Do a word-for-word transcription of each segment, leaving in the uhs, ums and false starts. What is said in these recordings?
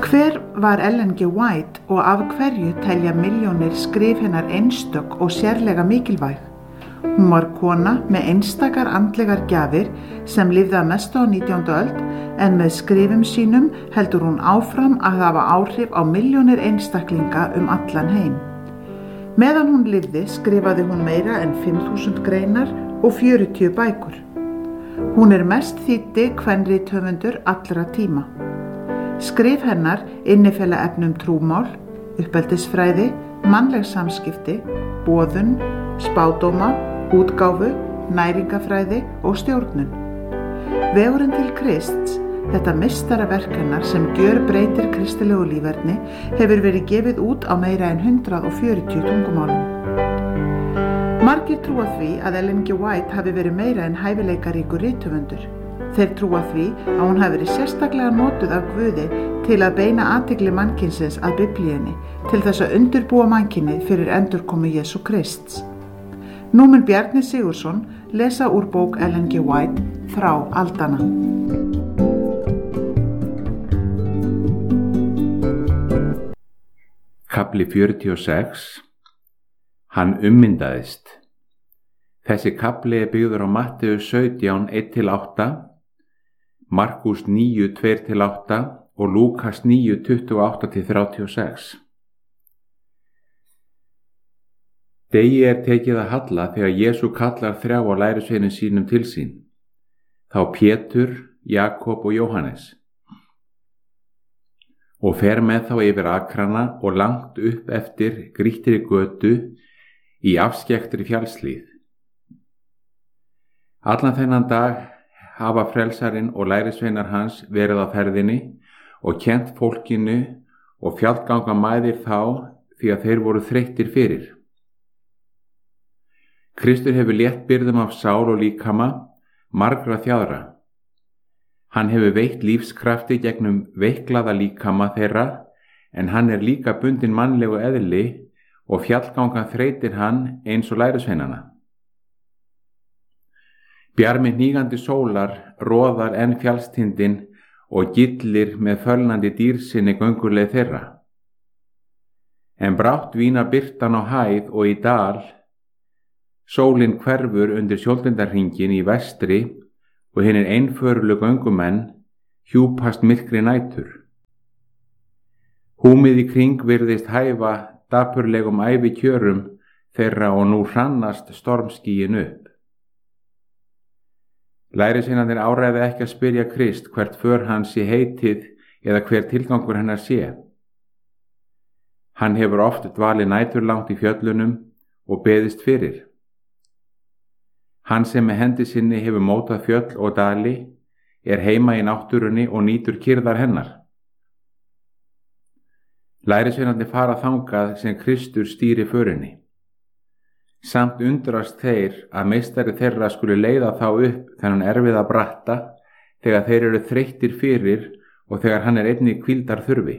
Hver var Ellen G. White og af hverju telja milljónir skrif hennar einstök og sérlega mikilvæg? Hún var kona með einstakar andlegar gjafir sem lifði að mestu á nítjándu öld en með skrifum sínum heldur hún áfram að hafa áhrif á milljónir einstaklinga um allan heim. Meðan hún lifði skrifaði hún meira en fimm þúsund greinar og fjörutíu bækur. Hún er mest þýddi kvenrithöfundur allra tíma. Skrif hennar innifela efnum trúmál, uppeldisfræði, mannleg samskipti, boðun, spádóma, útgáfu, næringafræði og stjórnun. Vegurinn til Krists, þetta meistaraverk hennar sem gjörbreytir kristilegu líferni, hefur verið gefið út á meira en hundrað og fjörutíu tungumálum. Margir trúa því að Ellen G. White hafi verið meira en hæfileikaríkur rithöfundur. Þeir trúa því að hún hafi verið sérstaklega notuð af Guði til að beina athygli mannkynsins að Biblíunni til þess að undirbúa mannkynið fyrir endurkomu Jesú Krists. Nú mun Bjarni Sigurðsson lesa úr bók Ellen G. White Þrá aldanna. Kafli fjörutíu og sex. Hann ummyndaðist. Þessi kafli er byggður á Matteus sautján, eitt til átta, Markús níu, tvö til átta og Lúkas níu, tuttugu og átta til þrjátíu og sex. Degi er tekið að halla þegar Jesú kallar þrjá á lærisveinum sínum til sín, þá Pétur, Jakob og Jóhannes, og fer með þá yfir akrana og langt upp eftir grýttri götu í afskekktri fjallshlíð. Allan þennan dag hafa frelsarinn og lærisveinar hans verið á ferðinni og kennt fólkinu og fjallganga mæðir þá því að þeir voru þreyttir fyrir. Kristur hefur létt byrðum af sál og líkama margra þjáðra. Hann hefur veitt lífskrafti gegnum veiklaða líkama þeirra en hann er líka bundinn mannlegu eðli og fjallgangan þreytir hann eins og lærisveinana. Bjarmi hnígandi sólar roðar enn fjallstindin og gillir með fölnandi dýrsinni gönguleið þeirra. En brátt vína birtan á hæð og í dal, sólin hverfur undir sjóldindarhringin í vestri og hinir einförulu göngumenn hjúpast myrkri nætur. Húmið í kring virðist hæfa dapurlegum ævikjörum þeirra og nú hrannast stormskýin upp. Lærisveinarnir áræði ekki að spyrja Krist hvert för hans sé heitið eða hver tilgangur hennar sé. Hann hefur oft dvalið næturlangt í fjöllunum og beðist fyrir. Hann sem með hendi sinni hefur mótað fjöll og dali er heima í náttúrunni og nýtur kyrrðar hennar. Lærisveinarnir fara þangað sem Kristur stýri förinni. Samt undrast þeir að meistari þeirra skuli leiða þá upp þennan erfiða bratta þegar þeir eru þreyttir fyrir og þegar hann er einnig hvíldar þurfi.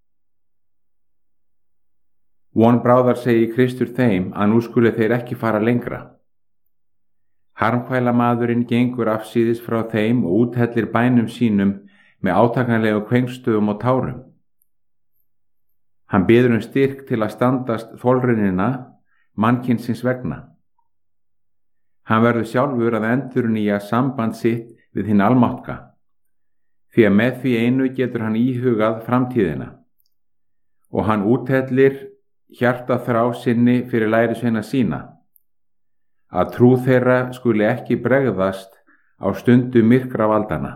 Von bráðar segi Kristur þeim að nú skuli þeir ekki fara lengra. Harmkvæla maðurinn gengur afsíðis frá þeim og úthellir bænum sínum með átakanlegu kvengstöfum og tárum. Hann biður um styrk til að standast þolrunina mannkynsins vegna. Hann verður sjálfur að endurnýja samband sitt við hinn almáttga, því að með því einu getur hann íhugað framtíðina og hann úthellir hjarta þrá sinni fyrir lærisveina sína, að trú þeirra skuli ekki bregðast á stundu myrkra valdanna.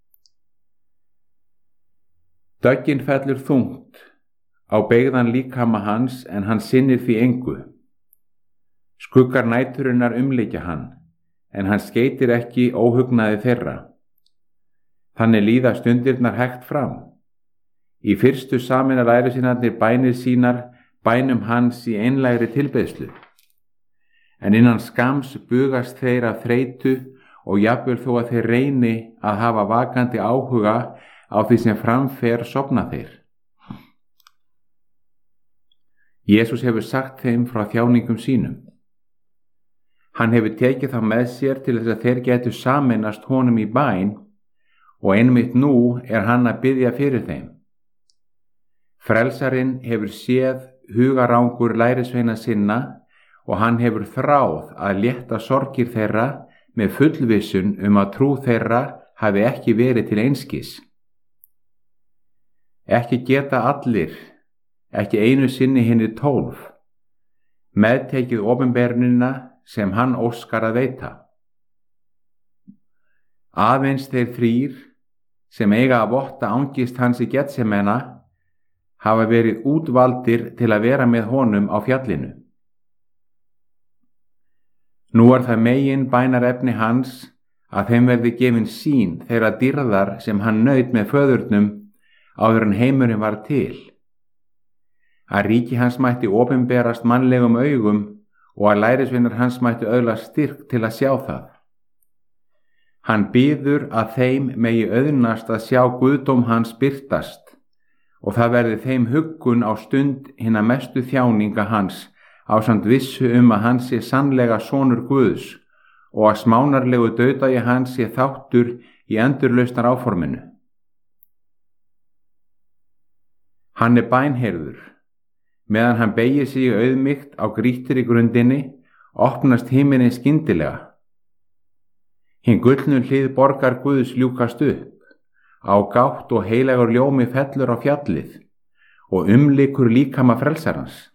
Döggin fellur þungt á beygðan líkama hans en hann sinnir því engu. Skuggar næturinnar umlykja hann, en hann skeytir ekki óhugnaði þeirra. Þannig líða stundirnar hægt fram. Í fyrstu sameina lærisveinarnir bænir sínar bænum hans í einlægri tilbeiðslu. En innan skams bugast þeir af þreytu og jafnvel þó að þeir reyni að hafa vakandi áhuga á því sem framfer sofna þeir. Jesús hefur sagt þeim frá þjáningum sínum. Hann hefur tekið það með sér til þess að þeir getu sameinast honum í bæn og einmitt nú er hann að biðja fyrir þeim. Frelsarinn hefur séð hugarangur lærisveina sinna og hann hefur þráð að létta sorgir þeirra með fullvissun um að trú þeirra hafi ekki verið til einskis. Ekki geta allir, ekki einu sinni hinni tólf, meðtekið opinberunina sem hann óskar að veita. Aðeins þeir þrír sem eiga að votta angist hans í Getsemena hafa verið útvaldir til að vera með honum á fjallinu. Nú er það megin bænarefni hans að þeim verði gefin sýn þeirra dýrðar sem hann naut með föðurnum áður en heimurinn var til. Að ríki hans mætti opinberast mannlegum augum og að lærisveinar hans mætti öðlast styrk til að sjá það. Hann biður að þeim megi auðnast að sjá guðdóm hans birtast og það verði þeim huggun á stund hinna mestu þjáninga hans ásamt vissu um að hann sé sannlega sonur Guðs og að smánarlegu dauðdagi hans sé þáttur í endurlausnar áforminu. Hann er bænheyrður. Meðan hann beygir sig auðmýkt á grýttri grundinni, opnast himinin skyndilega. Hinn gullnu hlið borgar Guðs ljúkast upp, á gátt og heilagur ljómi fellur á fjallið og umlykur líkama frelsarans.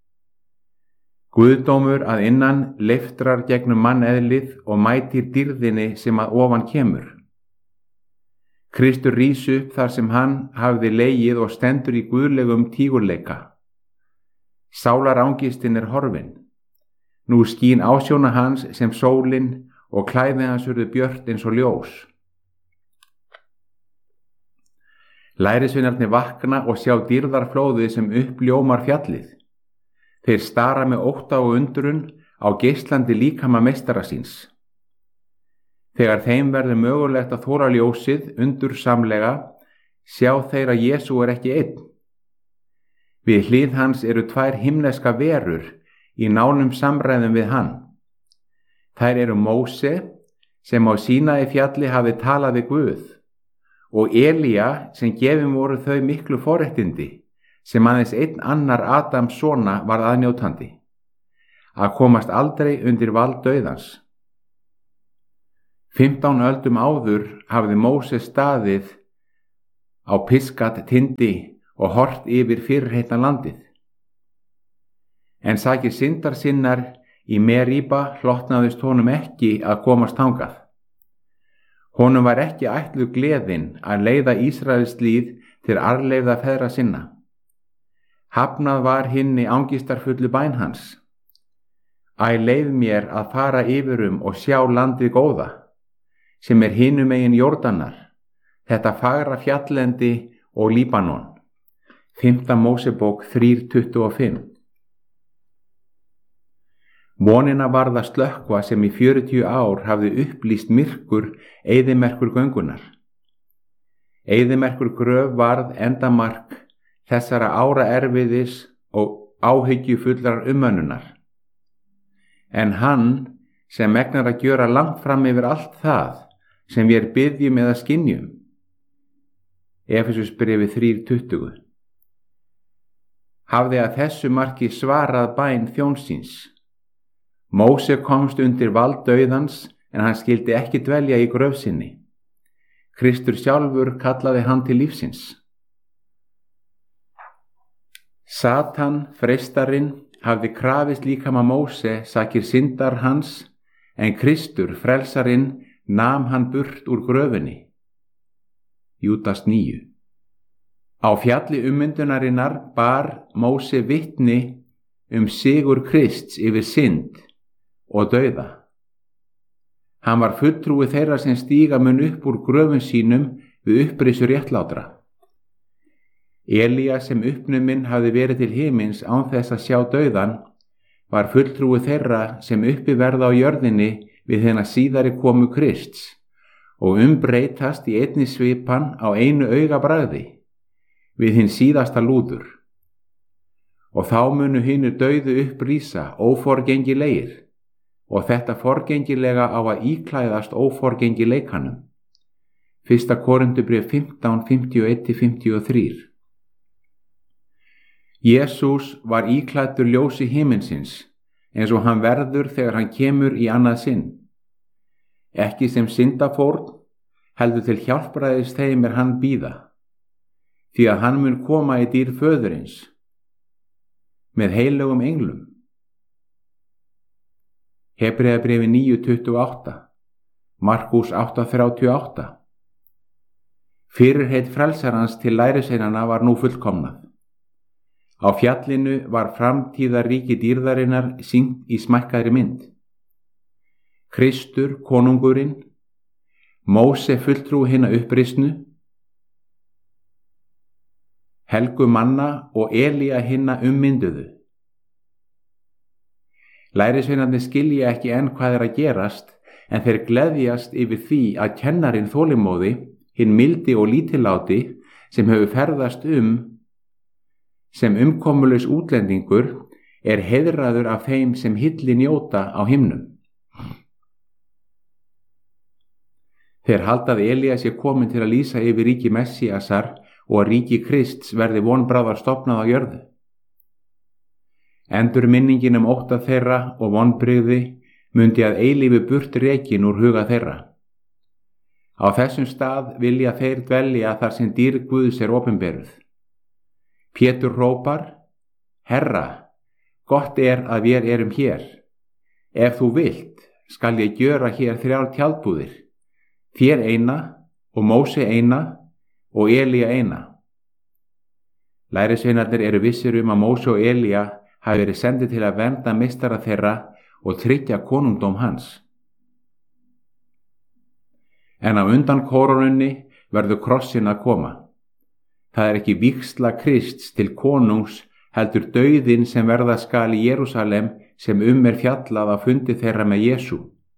Guðdómur að innan leiftrar gegnum manneðlið og mætir dýrðinni sem að ofan kemur. Kristur rís upp þar sem hann hafði legið og stendur í guðlegum tígurleika. Sálarangistin er horfin. Nú skín ásjóna hans sem sólin og klæði hans urðu björt eins og ljós. Lærisveinarnir vakna og sjá dýrðarflóðið sem uppljómar fjallið. Þeir stara með ótta og undrun á geislandi líkama meistara síns. Þegar þeim verður mögulegt að þóra ljósið undursamlega, sjá þeir að Jesú er ekki einn. Við hlið hans eru tvær himneska verur í nánum samræðum við hann. Þær eru Móse, sem á Sínaí fjalli hafi talað við Guð, og Elía, sem gefin voru þau miklu forréttindi, sem aðeins einn annar Adams sona varð aðnjótandi, að komast aldrei undir vald dauðans. Fimmtán öldum áður hafði Móse staðið á Pisgat tindi og hort yfir fyrirheitna landið. En sakir syndar sinnar í Meríba hlotnaðist honum ekki að komast þangað. Honum var ekki ætluð gleðin að leiða Ísraels líð til arfleifða feðra sinna. Hafnað var hinni angistarfullu bæn hans. Æ, leið mér að fara yfirum og sjá landið góða, sem er hinum megin Jórdanar, þetta fagra fjalllendi og Líbanon. Fimmta Mósebók þrjú tuttugu og fimm. Vonina varð að slökkva sem í fjörutíu ár hafði upplýst myrkur eyðimerkur göngunar. Eyðimerkur gröf varð endamark þessara ára erfiðis og áhyggjufullar umönnunar. En hann sem megnar að gjöra langt fram yfir allt það sem við biðjum eða skynjum. Efesusbréfið þrjú tuttugu. Hafði að þessu marki svarað bæn þjónsins. Móse komst undir vald dauðans en hann skildi ekki dvelja í gröf sinni. Kristur sjálfur kallaði hann til lífsins. Satan, freistarinn, hafði krafist líkama Móse sakir syndar hans, en Kristur, frelsarinn, nam hann burt úr gröfinni. Júdas níu. Á fjalli ummyndunarinnar bar Móse vitni um sigur Krists yfir synd og dauða. Hann var fulltrúi þeirra sem stíga mun upp úr gröfum sínum við upprisu réttlátra. Elía sem uppnuminn hafði verið til himins án þess að sjá dauðan, var fulltrúi þeirra sem uppi verða á jörðinni við hennar síðari komu Krists og umbreytast í einni svipan á einu augabragði við hinn síðasta lúður. Og þá munu hinu dauðu upprísa óforgengilegir og þetta forgengilega á að íklæðast óforgengileikanum. Fyrsta Korintubréf fimmtán, fimmtíu og eitt til fimmtíu og þrjú. Jesús var íklæddur ljósi himinsins, eins og hann verður þegar hann kemur í annað sinn. Ekki sem syndafórn, heldur til hjálpræðis þeim er hann bíða, því að hann mun koma í dýr föðurins, með heilögum englum. Hebreabréfi níu tuttugu og átta, Markús átta þrjátíu og átta. Fyrirheit frelsarans til lærisveinanna var nú fullkomnað. Á fjallinu var framtíðarríki dýrðarinnar sýnt í smækkaðri mynd. Kristur, konungurinn, Móse fulltrú hinna upprisnu, helgu manna og Elía hinna ummynduðu. Lærisveinarnir skilja ekki enn hvað er að gerast, en þeir gleðjast yfir því að kennarinn þolinmóði, hinn mildi og lítilláti, sem hefur ferðast um sem umkomulaus útlendingur, er heiðraður af þeim sem hilli njóta á himnum. Þeir halda að Elía sé komin til að lýsa yfir ríki Messíasar og að ríki Krists verði vonbráðar stofnað á jörðu. Endurminningin um ótta þeirra og vonbrigði mundi að eilífu burt rekin úr huga þeirra. Á þessum stað vilja þeir dvelja þar sem dýrð Guðs er opinberuð. Pétur hrópar: Herra, gott er að við erum hér. Ef þú vilt, skal ég gjöra hér þrjár tjaldbúðir, þér eina og Móse eina og Elía eina. Lærisveinarnir eru vissir um að Móse og Elía hafi verið sendið til að vernda meistara þeirra og tryggja konungdóm hans. En á undan kórónunni verður krossin að koma. Það er ekki vígsla Krists til konungs, heldur dauðinn sem verða skal í Jerúsalem sem um er fjallað á fundi þeirra með Jesú.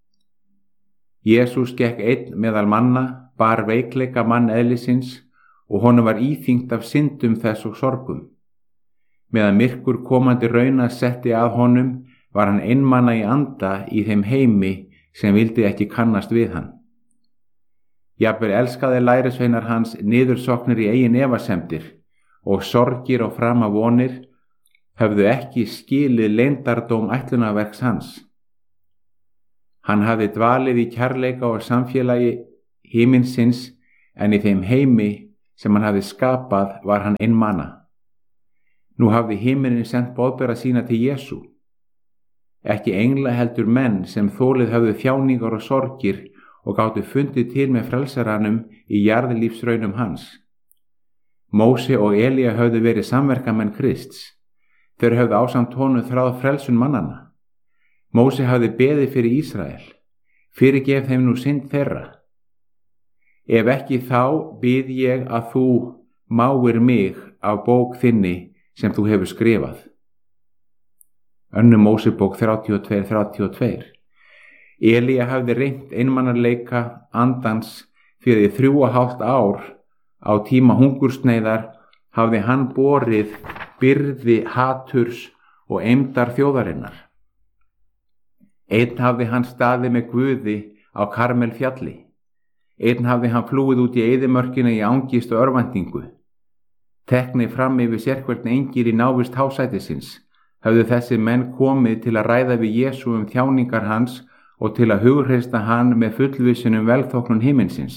Jesús gekk einn meðal manna, bar veikleika mann eðlisins og honum var íþyngt af syndum þess og sorgum. Meðan myrkur komandi rauna setti að honum, var hann einmana í anda í þeim heimi sem vildi ekki kannast við hann. Jafnvel elskaði lærisveinar hans niðursoknir í eigin efasemdir og sorgir og framavonir höfðu ekki skilið leyndardóm ætlunarverks hans. Hann hafði dvalið í kærleika og samfélagi himinsins, en í þeim heimi sem hann hafði skapað var hann einmana. Nú hafði himinin sent boðbera sína til Jesú. Ekki engla heldur menn sem þolið höfðu þjáningar og sorgir og gátu fundið til með frelsaranum í jarðlífsraunum hans. Móse og Elía höfðu verið samverkamenn Krists. Þeir höfðu ásamt honum þráð frelsun mannanna. Móse hafði beðið fyrir Ísrael: fyrirgef þeim nú synd þeirra. Ef ekki þá bið ég að þú máir mig af bók þinni sem þú hefur skrifað. Önnur Mósebók þrjátíu og tvö þrjátíu og tvö. Elía hafði reynt einmanaleika andans því að í þrjú og hálft ár á tíma hungursneyðar hafði hann borið byrði haturs og eymdar þjóðarinnar. Einn hafði hann staðið með Guði á Karmel fjalli. Einn hafði hann flúið út í eyðimörkina í angist og örvæntingu. Teknir fram yfir sérhvern engil í návist hásætisins höfðu þessi menn komið til að ræða við Jesú um þjáningar hans og til að hughreysta hann með fullvissunum velþóknun himinsins.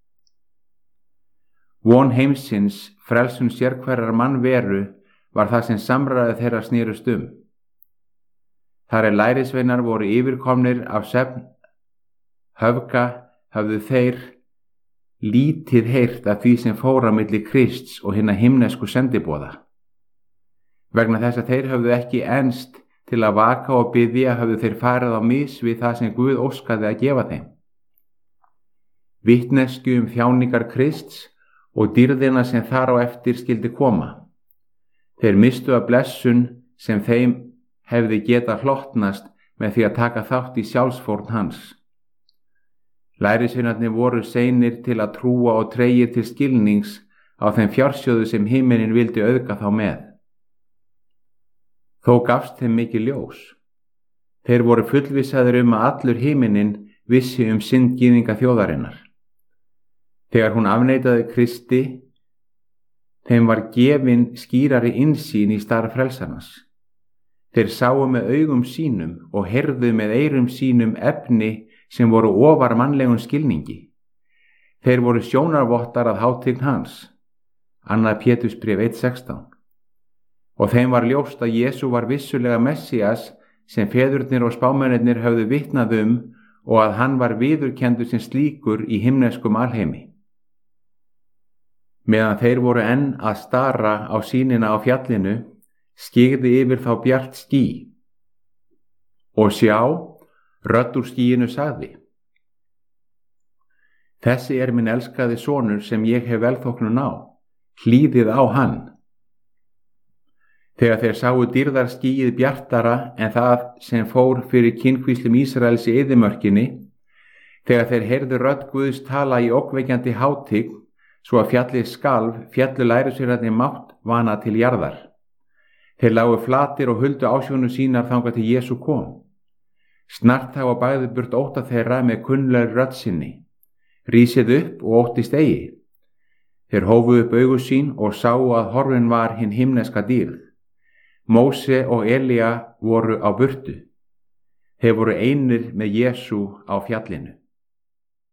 Von heimsins, frelsun sérhverjar mannveru, var það sem samræði þeirra snerust um. Þar er lærisveinar voru yfirkomnir af svefn höfga, höfðu þeir lítið heyrt af því sem fór á milli Krists og hinna himnesku sendiboða. Vegna þess að þeir höfðu ekki enst til að vaka og biðja, höfðu þeir farið á mis við það sem Guð óskaði að gefa þeim. Vitnesku um þjáningar Krists og dýrðina sem þar á eftir skildi koma. Þeir mistu að blessun sem þeim hefði geta hlottnast með því að taka þátt í sjálfsfórn hans. Lærisveinarnir voru seinir til að trúa og tregir til skilnings á þeim fjársjóðu sem himinin vildi auðga þá með. Þó gafst þeim mikið ljós. Þeir voru fullvissaðir um að allur himinin vissi um syndgyðinga þjóðarinnar. Þegar hún afneitaði Kristi Þeim var gefin skýrari innsýn í starf frelsarans. Þeir sáu með augum sínum og heyrðu með eyrum sínum efni sem voru ofar mannlegum skilningi. Þeir voru sjónarvottar að hátign hans. Annað Pétursbréf eitt sextán. Og þeim var ljóst að Jesú var vissulega Messías sem feðurnir og spámennirnir höfðu vitnað um og að hann var viðurkenndur sem slíkur í himneskum alheimi. Meðan þeir voru enn að stara á sýnina á fjallinu, skyggði yfir þá bjart ský. Og sjá, rödd úr skýinu sagði: Þessi er minn elskaði sonur sem ég hef velþóknun á, hlýðið á hann. Þegar þeir sáu dýrðarskýið bjartara en það sem fór fyrir kynkvíslum Ísraels í eyðimörkinni, þegar þeir heyrðu rödd Guðs tala í ógnvekjandi hátign, svo að fjallið skalf, fjallu lærisveinarnir mátt vana til jarðar. Þeir lágu flatir og huldu ásjónu sínar þangað til Jesú kom. Snart þá að bæði burt ótta þeirra með kunnlegri rödd sinni. Rísið upp og óttist eigi. Þeir hófu upp augu sín og sáu að horfin var hin himneska dýrð. Móse og Elía voru á burtu. Þeir voru einir með Jesú á fjallinu.